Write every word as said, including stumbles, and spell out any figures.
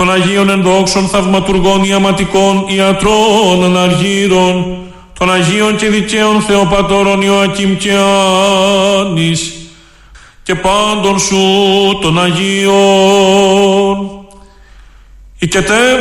των Αγίων ενδόξων θαυματουργών ιαματικών ιατρών αναργύρων, των Αγίων και δικαίων Θεοπατώρων Ιωακήμ και Άννης και πάντων σου των Αγίων. Οικετεύω